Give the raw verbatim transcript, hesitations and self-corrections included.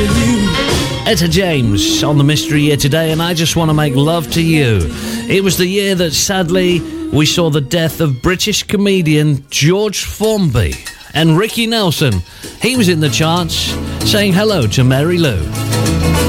to you. Etta James on the Mystery Year today, and I just want to make love to you. It was the year that sadly we saw the death of British comedian George Formby, and Ricky Nelson, he was in the charts saying hello to Mary Lou.